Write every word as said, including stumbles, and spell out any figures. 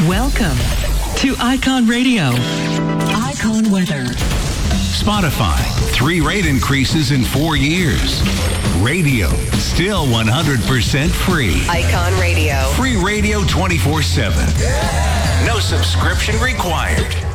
Welcome to Icon Radio. Icon Weather. Spotify, three rate increases in four years. Radio, still one hundred percent free. Icon Radio. Free radio twenty-four seven. No subscription required.